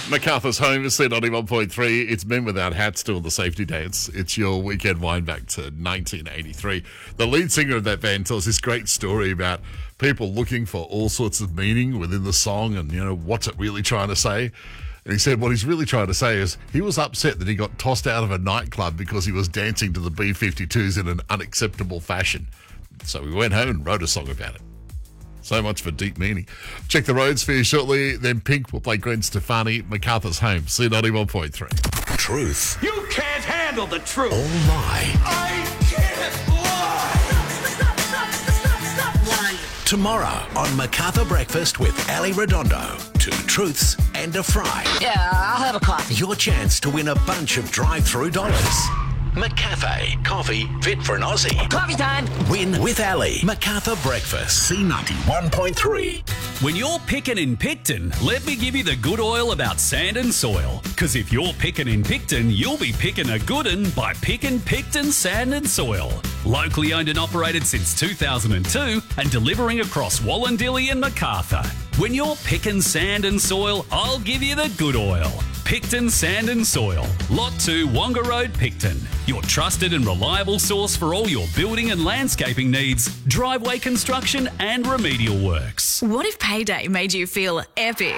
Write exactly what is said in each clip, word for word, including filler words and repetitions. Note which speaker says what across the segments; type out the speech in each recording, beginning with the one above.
Speaker 1: MacArthur's Home is C ninety-one point three. It's Men Without Hats doing the safety dance. It's your weekend wind back to nineteen eighty-three. The lead singer of that band tells this great story about people looking for all sorts of meaning within the song and, you know, what's it really trying to say. And he said what he's really trying to say is he was upset that he got tossed out of a nightclub because he was dancing to the B fifty-twos in an unacceptable fashion. So he went home and wrote a song about it. So much for deep meaning. Check the roads for you shortly. Then Pink will play Gwen Stefani. MacArthur's Home, C ninety-one point three.
Speaker 2: Truth.
Speaker 3: You can't handle the truth.
Speaker 2: Or lie.
Speaker 3: I can't lie.
Speaker 4: Stop, stop, stop, stop lying.
Speaker 2: Tomorrow on MacArthur Breakfast with Ali Redondo. Two truths and a fry.
Speaker 4: Yeah, I'll have a coffee.
Speaker 2: Your chance to win a bunch of drive-through dollars. McCafe. Coffee fit for an Aussie.
Speaker 4: Coffee time.
Speaker 2: Win with Ali. MacArthur Breakfast. C ninety-one point three.
Speaker 5: When you're picking in Picton, let me give you the good oil about sand and soil. Because if you're picking in Picton, you'll be picking a good un by picking Picton Sand and Soil. Locally owned and operated since two thousand two and delivering across Wallandilly and MacArthur. When you're picking sand and soil, I'll give you the good oil. Picton Sand and Soil, Lot two, Wonga Road, Picton. Your trusted and reliable source for all your building and landscaping needs, driveway construction and remedial works.
Speaker 6: What if payday made you feel epic?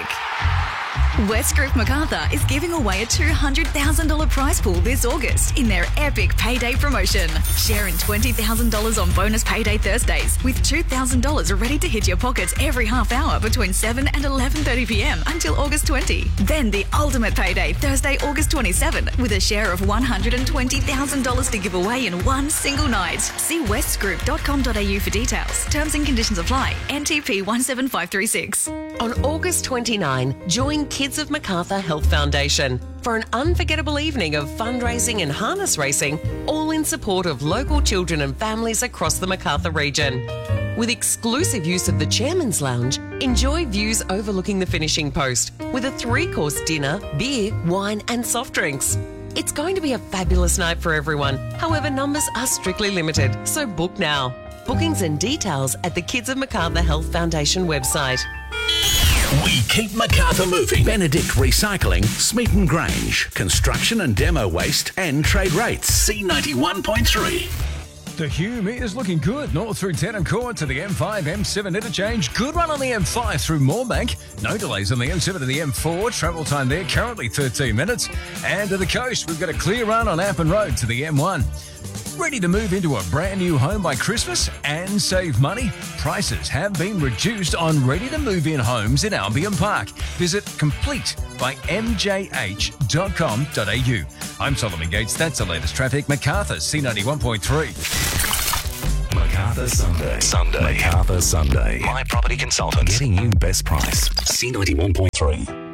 Speaker 6: West Group MacArthur is giving away a two hundred thousand dollars prize pool this August in their epic payday promotion. Share in twenty thousand dollars on bonus payday Thursdays with two thousand dollars ready to hit your pockets every half hour between seven and eleven thirty p.m. until August twentieth. Then the ultimate payday Thursday, August twenty-seventh with a share of one hundred twenty thousand dollars to give away in one single night. See west group dot com dot a u for details. Terms and conditions apply. N T P one seven five three six.
Speaker 7: On August twenty-ninth, join Kids of MacArthur Health Foundation for an unforgettable evening of fundraising and harness racing, all in support of local children and families across the MacArthur region. With exclusive use of the Chairman's Lounge, enjoy views overlooking the finishing post with a three-course dinner, beer, wine and soft drinks. It's going to be a fabulous night for everyone. However, numbers are strictly limited, so book now. Bookings and details at the Kids of MacArthur Health Foundation website.
Speaker 2: We keep MacArthur moving. Benedict Recycling, Smeaton Grange, construction and demo waste and trade rates. C ninety-one point three.
Speaker 8: The Hume is looking good. North through Tennant Court to the M five, M seven interchange. Good run on the M five through Moorbank. No delays on the M seven to the M four. Travel time there currently thirteen minutes. And to the coast, we've got a clear run on Appin Road to the M one. Ready to move into a brand new home by Christmas and save money? Prices have been reduced on ready-to-move-in homes in Albion Park. Visit complete by m j h dot com dot a u. I'm Solomon Gates. That's the latest traffic. MacArthur, C ninety-one point three.
Speaker 2: MacArthur Sunday. Sunday. MacArthur Sunday. My property consultant. Getting you best price. C ninety-one point three.